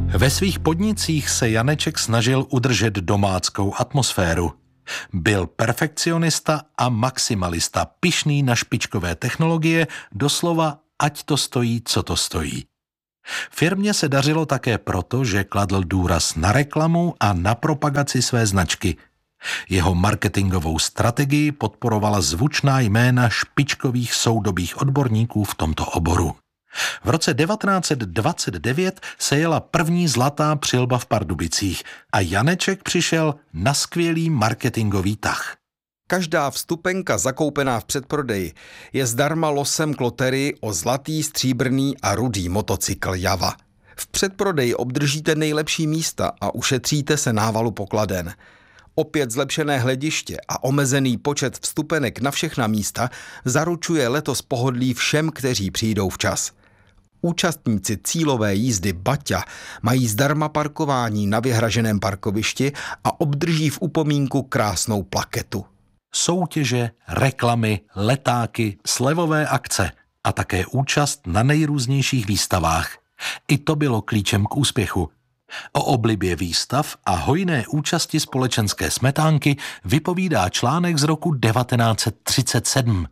Ve svých podnicích se Janeček snažil udržet domáckou atmosféru. Byl perfekcionista a maximalista, pyšný na špičkové technologie, doslova ať to stojí, co to stojí. Firmě se dařilo také proto, že kladl důraz na reklamu a na propagaci své značky. Jeho marketingovou strategii podporovala zvučná jména špičkových soudobých odborníků v tomto oboru. V roce 1929 se jela první zlatá přilba v Pardubicích a Janeček přišel na skvělý marketingový tah. Každá vstupenka zakoupená v předprodeji je zdarma losem k loterii o zlatý, stříbrný a rudý motocykl Java. V předprodeji obdržíte nejlepší místa a ušetříte se návalu pokladen. Opět zlepšené hlediště a omezený počet vstupenek na všechna místa zaručuje letos pohodlí všem, kteří přijdou včas. Účastníci cílové jízdy Baťa mají zdarma parkování na vyhraženém parkovišti a obdrží v upomínku krásnou plaketu. Soutěže, reklamy, letáky, slevové akce a také účast na nejrůznějších výstavách. I to bylo klíčem k úspěchu. O oblibě výstav a hojné účasti společenské smetánky vypovídá článek z roku 1937.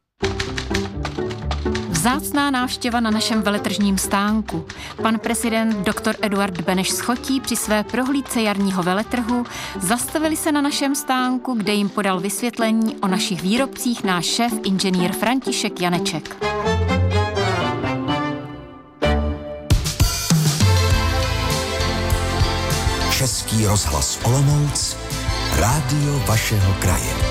Vzácná návštěva na našem veletržním stánku. Pan prezident dr. Eduard Beneš z Chotí při své prohlídce jarního veletrhu zastavili se na našem stánku, kde jim podal vysvětlení o našich výrobcích náš šéf inženýr František Janeček. Český rozhlas Olomouc, rádio vašeho kraje.